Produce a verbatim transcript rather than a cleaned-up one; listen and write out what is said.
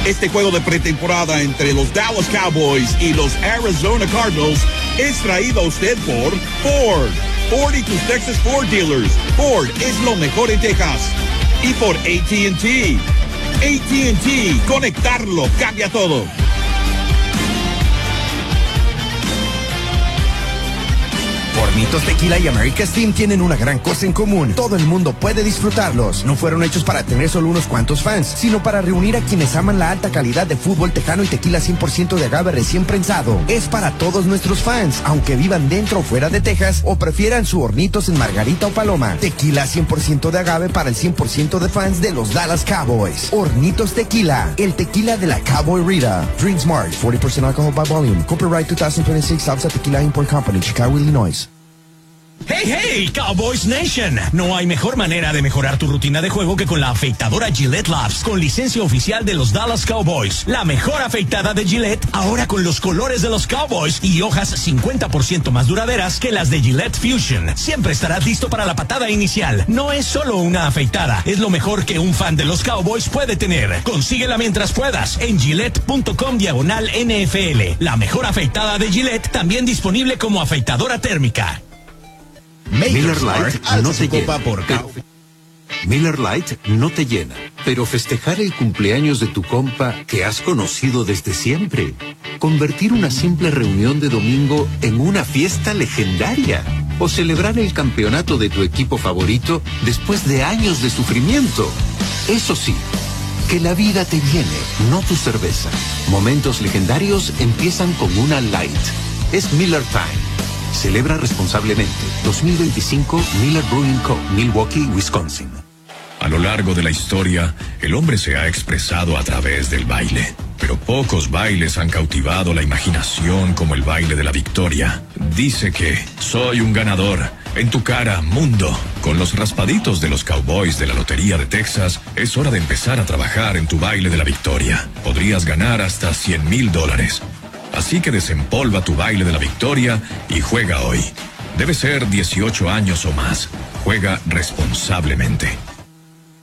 Este juego de pretemporada entre los Dallas Cowboys y los Arizona Cardinals es traído a usted por Ford. Ford y tus Texas Ford dealers. Ford es lo mejor en Texas. Y por A T and T. A T and T, conectarlo cambia todo. Hornitos Tequila y America's Steam tienen una gran cosa en común. Todo el mundo puede disfrutarlos. No fueron hechos para tener solo unos cuantos fans, sino para reunir a quienes aman la alta calidad de fútbol tejano y tequila cien por ciento de agave recién prensado. Es para todos nuestros fans, aunque vivan dentro o fuera de Texas o prefieran su Hornitos en Margarita o Paloma. Tequila cien por ciento de agave para el cien por ciento de fans de los Dallas Cowboys. Hornitos Tequila, el tequila de la Cowboy Rita. Drink Smart, forty percent alcohol by volume. Copyright twenty twenty-six, Salsa Tequila Import Company, Chicago, Illinois. ¡Hey, hey! Cowboys Nation. No hay mejor manera de mejorar tu rutina de juego que con la afeitadora Gillette Labs, con licencia oficial de los Dallas Cowboys. La mejor afeitada de Gillette, ahora con los colores de los Cowboys y hojas cincuenta por ciento más duraderas que las de Gillette Fusion. Siempre estarás listo para la patada inicial. No es solo una afeitada, es lo mejor que un fan de los Cowboys puede tener. Consíguela mientras puedas en Gillette.com diagonal N F L. La mejor afeitada de Gillette, también disponible como afeitadora térmica. Miller Lite no te llena. Por Miller Lite no te llena, pero festejar el cumpleaños de tu compa que has conocido desde siempre. Convertir una simple reunión de domingo en una fiesta legendaria. O celebrar el campeonato de tu equipo favorito después de años de sufrimiento. Eso sí, que la vida te llene, no tu cerveza. Momentos legendarios empiezan con una Light. Es Miller Time. Celebra responsablemente. dos mil veinticinco Miller Brewing Co., Milwaukee, Wisconsin. A lo largo de la historia, el hombre se ha expresado a través del baile. Pero pocos bailes han cautivado la imaginación como el baile de la victoria. Dice que soy un ganador. En tu cara, mundo. Con los raspaditos de los Cowboys de la Lotería de Texas, es hora de empezar a trabajar en tu baile de la victoria. Podrías ganar hasta cien mil dólares. Así que desempolva tu baile de la victoria y juega hoy. Debe ser dieciocho años o más. Juega responsablemente.